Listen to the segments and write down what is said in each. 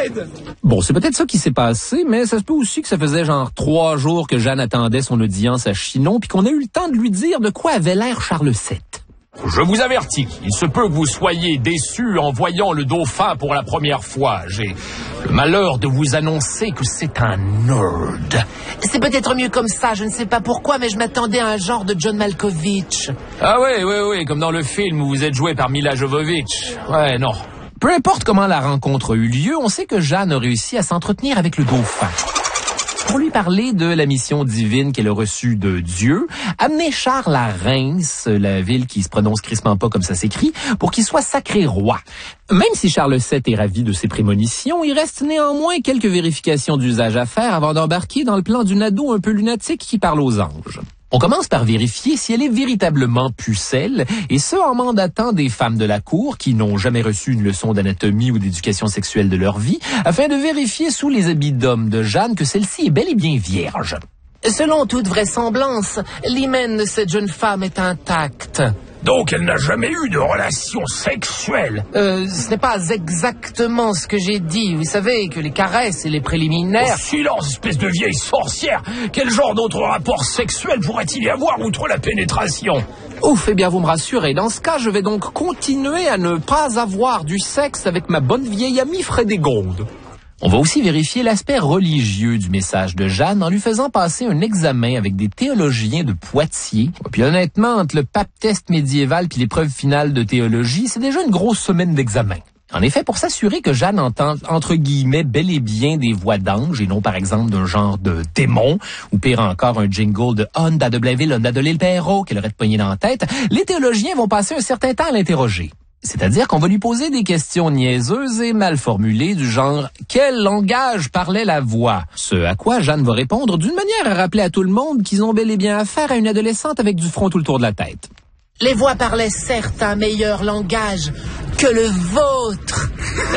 l'aide! Bon, c'est peut-être ça qui s'est passé, mais ça se peut aussi que ça faisait genre 3 jours que Jeanne attendait son audience à Chinon, puis qu'on a eu le temps de lui dire de quoi avait l'air Charles VII. Je vous avertis, il se peut que vous soyez déçus en voyant le dauphin pour la première fois. J'ai le malheur de vous annoncer que c'est un nerd. C'est peut-être mieux comme ça, je ne sais pas pourquoi, mais je m'attendais à un genre de John Malkovich. Ah oui, comme dans le film où vous êtes joué par Mila Jovovich. Ouais, non. Peu importe comment la rencontre a eu lieu, on sait que Jeanne a réussi à s'entretenir avec le dauphin. Pour lui parler de la mission divine qu'elle a reçue de Dieu, amener Charles à Reims, la ville qui se prononce crissement pas comme ça s'écrit, pour qu'il soit sacré roi. Même si Charles VII est ravi de ses prémonitions, il reste néanmoins quelques vérifications d'usage à faire avant d'embarquer dans le plan d'une ado un peu lunatique qui parle aux anges. On commence par vérifier si elle est véritablement pucelle, et ce en mandatant des femmes de la cour qui n'ont jamais reçu une leçon d'anatomie ou d'éducation sexuelle de leur vie, afin de vérifier sous les habits d'homme de Jeanne que celle-ci est bel et bien vierge. Selon toute vraisemblance, l'hymen de cette jeune femme est intact. Donc elle n'a jamais eu de relation sexuelle. Ce n'est pas exactement ce que j'ai dit. Vous savez que les caresses et les préliminaires... Oh, silence, espèce de vieille sorcière. Quel genre d'autre rapport sexuel pourrait-il y avoir outre la pénétration? Ouf, eh bien vous me rassurez. Dans ce cas, je vais donc continuer à ne pas avoir du sexe avec ma bonne vieille amie Frédégonde. On va aussi vérifier l'aspect religieux du message de Jeanne en lui faisant passer un examen avec des théologiens de Poitiers. Puis honnêtement, entre le pape-test médiéval puis l'épreuve finale de théologie, c'est déjà une grosse semaine d'examen. En effet, pour s'assurer que Jeanne entend, entre guillemets, bel et bien des voix d'anges et non, par exemple, d'un genre de démon, ou pire encore, un jingle de Honda de Blainville, Honda de l'île Perrault qu'elle aurait de pogné dans la tête, les théologiens vont passer un certain temps à l'interroger. C'est-à-dire qu'on va lui poser des questions niaiseuses et mal formulées du genre « Quel langage parlait la voix ?» Ce à quoi Jeanne va répondre d'une manière à rappeler à tout le monde qu'ils ont bel et bien affaire à une adolescente avec du front tout le tour de la tête. Les voix parlaient certes un meilleur langage que le vôtre.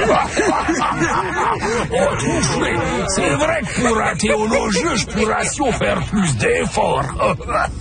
Oh, touché. C'est vrai que pour un théologien, je pourrais faire plus d'efforts.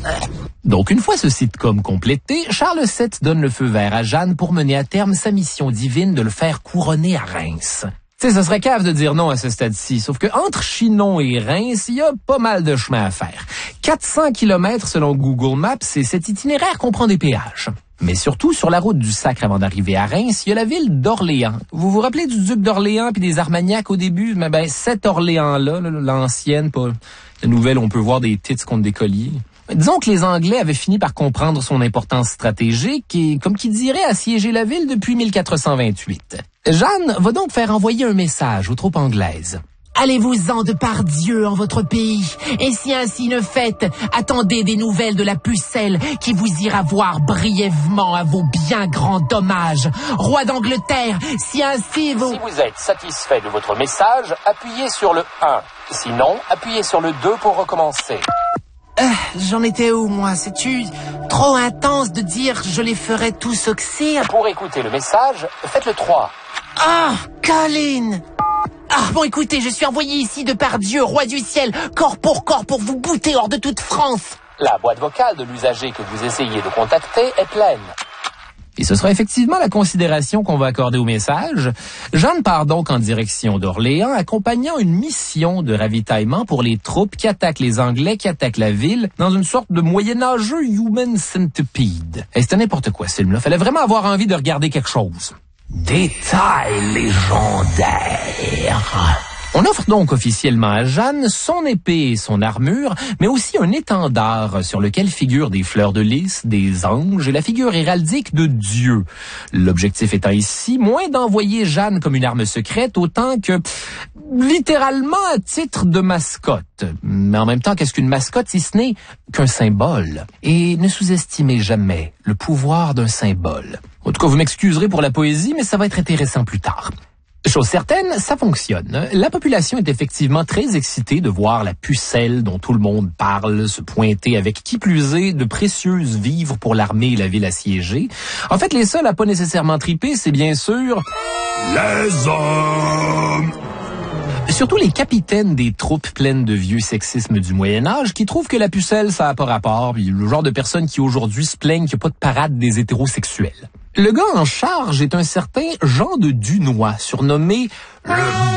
Donc, une fois ce sitcom complété, Charles VII donne le feu vert à Jeanne pour mener à terme sa mission divine de le faire couronner à Reims. Tu sais, ce serait cave de dire non à ce stade-ci, sauf que entre Chinon et Reims, il y a pas mal de chemin à faire. 400 km selon Google Maps, et cet itinéraire comprend des péages. Mais surtout, sur la route du Sacre avant d'arriver à Reims, il y a la ville d'Orléans. Vous vous rappelez du duc d'Orléans puis des Armagnacs au début? Mais cette Orléans-là, l'ancienne, pas la nouvelle, on peut voir des titres contre des colliers. Disons que les Anglais avaient fini par comprendre son importance stratégique et, comme qui dirait, assiéger la ville depuis 1428. Jeanne va donc faire envoyer un message aux troupes anglaises. Allez-vous-en de par Dieu en votre pays, et si ainsi ne faites, attendez des nouvelles de la pucelle qui vous ira voir brièvement à vos bien grands dommages. Roi d'Angleterre, si ainsi vous... Si vous êtes satisfait de votre message, appuyez sur le 1. Sinon, appuyez sur le 2 pour recommencer. J'en étais où, moi? C'est-tu trop intense de dire je les ferai tous oxyre? Pour écouter le message, faites le 3. Ah, Colin! Ah, bon, écoutez, je suis envoyé ici de par Dieu, roi du ciel, corps pour vous bouter hors de toute France. La boîte vocale de l'usager que vous essayez de contacter est pleine. Et ce sera effectivement la considération qu'on va accorder au message. Jeanne part donc en direction d'Orléans, accompagnant une mission de ravitaillement pour les troupes qui attaquent les Anglais, qui attaquent la ville, dans une sorte de moyenâgeux human centipede. Et c'était n'importe quoi, ce film-là. Fallait vraiment avoir envie de regarder quelque chose. Détail légendaire. On offre donc officiellement à Jeanne son épée et son armure, mais aussi un étendard sur lequel figurent des fleurs de lys, des anges et la figure héraldique de Dieu. L'objectif étant ici moins d'envoyer Jeanne comme une arme secrète, autant que littéralement à titre de mascotte. Mais en même temps, qu'est-ce qu'une mascotte si ce n'est qu'un symbole? Et ne sous-estimez jamais le pouvoir d'un symbole. En tout cas, vous m'excuserez pour la poésie, mais ça va être intéressant plus tard. Chose certaine, ça fonctionne. La population est effectivement très excitée de voir la pucelle dont tout le monde parle se pointer avec qui plus est de précieuses vivres pour l'armée et la ville assiégée. En fait, les seuls à pas nécessairement triper, c'est bien sûr... les hommes! Surtout les capitaines des troupes pleines de vieux sexisme du Moyen-Âge qui trouvent que la pucelle, ça n'a pas rapport, puis le genre de personnes qui aujourd'hui se plaignent qu'il n'y a pas de parade des hétérosexuels. Le gars en charge est un certain Jean de Dunois, surnommé le